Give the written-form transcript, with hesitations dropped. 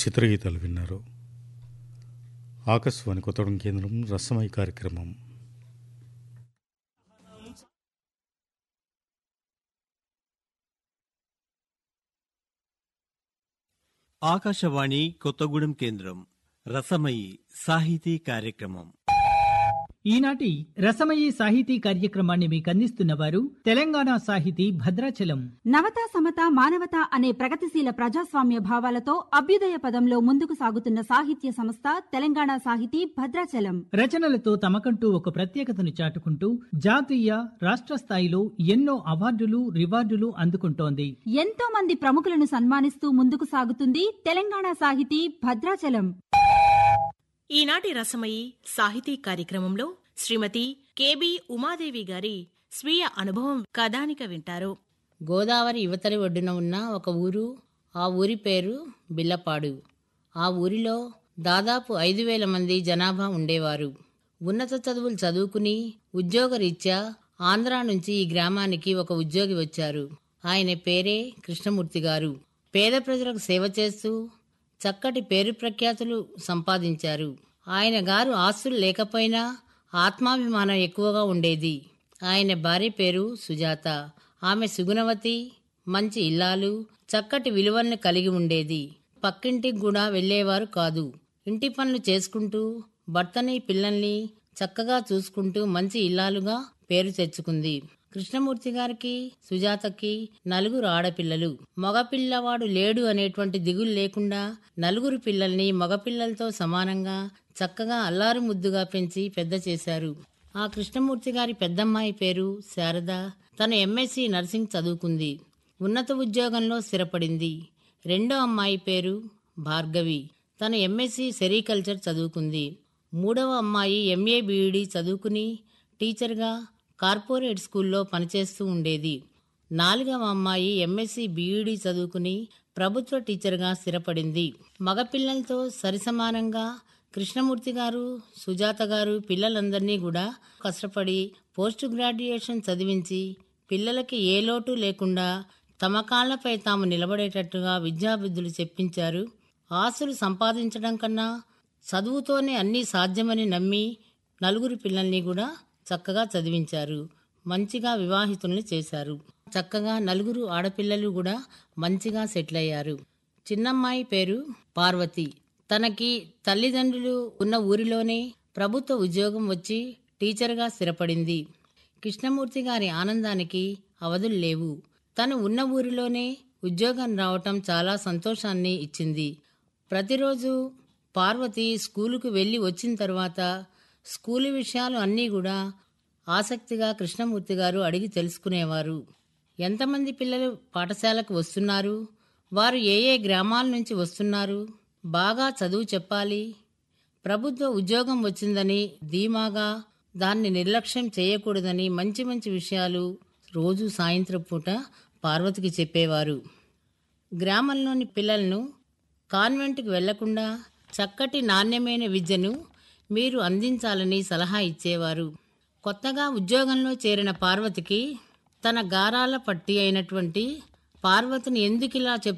చిత్రగీతాలు విన్నారు. ఆకాశవాణి కొత్తగూడెం కేంద్రం రసమై కార్యక్రమం. ఆకాశవాణి కొత్తగూడెం కేంద్రం రసమయి సాహితీ కార్యక్రమం. ఈనాటి రసమయీ సాహితీ కార్యక్రమాన్ని మీకు అందిస్తున్న వారు తెలంగాణ సాహితీ భద్రాచలం. నవత సమత మానవత అనే ప్రగతిశీల ప్రజాస్వామ్య భావాలతో అభ్యుదయ పదంలో ముందుకు సాగుతున్న సాహిత్య సంస్థ తెలంగాణ సాహితీ భద్రాచలం. రచనలతో తమకంటూ ఒక ప్రత్యేకతను చాటుకుంటూ జాతీయ, రాష్ట్ర స్థాయిలో ఎన్నో అవార్డులు, రివార్డులు అందుకుంటోంది. ఎంతో మంది ప్రముఖులను సన్మానిస్తూ ముందుకు సాగుతుంది తెలంగాణ సాహితీ భద్రాచలం. ఈనాటి రసమయి సాహితీ కార్యక్రమంలో శ్రీమతి కెబి ఉమాదేవి గారి స్వీయ అనుభవం కథానిక వింటారు. గోదావరి యువతలి ఒడ్డున ఉన్న ఒక ఊరు, ఆ ఊరి పేరు బిల్లపాడు. ఆ ఊరిలో దాదాపు 5,000 మంది జనాభా ఉండేవారు. ఉన్నత చదువులు చదువుకుని ఉద్యోగరీత్యా ఆంధ్రా నుంచి ఈ గ్రామానికి ఒక ఉద్యోగి వచ్చారు. ఆయన పేరే కృష్ణమూర్తి గారు. పేద ప్రజలకు సేవ చేస్తూ చక్కటి పేరు ప్రఖ్యాతులు సంపాదించారు. ఆయన గారు ఆస్తులు లేకపోయినా ఆత్మాభిమానం ఎక్కువగా ఉండేది. ఆయన భార్య పేరు సుజాత. ఆమె సుగుణవతి, మంచి ఇల్లాలు, చక్కటి విలువల్ని కలిగి ఉండేది. పక్కింటికి కూడా వెళ్లేవారు కాదు. ఇంటి పనులు చేసుకుంటూ భర్తని, పిల్లల్ని చక్కగా చూసుకుంటూ మంచి ఇల్లాలుగా పేరు తెచ్చుకుంది. కృష్ణమూర్తి గారికి, సుజాతకి 4 ఆడపిల్లలు. మగపిల్లవాడు లేడు అనేటువంటి దిగులు లేకుండా 4 పిల్లల్ని మగపిల్లలతో సమానంగా చక్కగా అల్లారు ముద్దుగా పెంచి పెద్ద చేశారు. ఆ కృష్ణమూర్తి గారి పెద్దమ్మాయి పేరు శారద. తను ఎంఎస్సి నర్సింగ్ చదువుకుంది. ఉన్నత ఉద్యోగంలో స్థిరపడింది. రెండో అమ్మాయి పేరు భార్గవి. తను ఎంఎస్సి సెరికల్చర్ చదువుకుంది. మూడవ అమ్మాయి ఎంఏ బీఈడి చదువుకుని టీచర్గా కార్పొరేట్ స్కూల్లో పనిచేస్తూ ఉండేది. 4వ అమ్మాయి ఎంఎస్సి బీఈడి చదువుకుని ప్రభుత్వ టీచర్గా స్థిరపడింది. మగపిల్లలతో సరిసమానంగా కృష్ణమూర్తి గారు, సుజాత గారు పిల్లలందరినీ కూడా కష్టపడి పోస్ట్ గ్రాడ్యుయేషన్ చదివించి పిల్లలకి ఏ లోటు లేకుండా తమ కాళ్లపై తాము నిలబడేటట్టుగా విద్యాబుద్ధులు చెప్పించారు. ఆస్తులు సంపాదించడం కన్నా చదువుతోనే అన్నీ సాధ్యమని నమ్మి 4 పిల్లల్ని కూడా చక్కగా చదివించారు. మంచిగా వివాహితుల్ని చేశారు. చక్కగా 4 ఆడపిల్లలు కూడా మంచిగా సెటిల్ అయ్యారు. చిన్నమ్మాయి పేరు పార్వతి. తనకి తల్లిదండ్రులు ఉన్న ఊరిలోనే ప్రభుత్వ ఉద్యోగం వచ్చి టీచర్గా స్థిరపడింది. కృష్ణమూర్తి గారి ఆనందానికి అవధులు లేవు. తను ఉన్న ఊరిలోనే ఉద్యోగం రావటం చాలా సంతోషాన్ని ఇచ్చింది. ప్రతిరోజు పార్వతి స్కూలుకు వెళ్ళి వచ్చిన తర్వాత స్కూలు విషయాలు అన్నీ కూడా ఆసక్తిగా కృష్ణమూర్తి గారు అడిగి తెలుసుకునేవారు. ఎంతమంది పిల్లలు పాఠశాలకు వస్తున్నారు, వారు ఏ ఏ గ్రామాల నుంచి వస్తున్నారు, బాగా చదువు చెప్పాలి, ప్రభుత్వ ఉద్యోగం వచ్చిందని ధీమాగా దాన్ని నిర్లక్ష్యం చేయకూడదని మంచి మంచి విషయాలు రోజు సాయంత్రం పూట పార్వతికి చెప్పేవారు. గ్రామంలోని పిల్లలను కాన్వెంట్కి వెళ్లకుండా చక్కటి నాణ్యమైన విద్యను మీరు అందించాలని సలహా ఇచ్చేవారు. కొత్తగా ఉద్యోగంలో చేరిన పార్వతికి తన గారాల పట్టి అయినటువంటి పార్వతిని ఎందుకిలా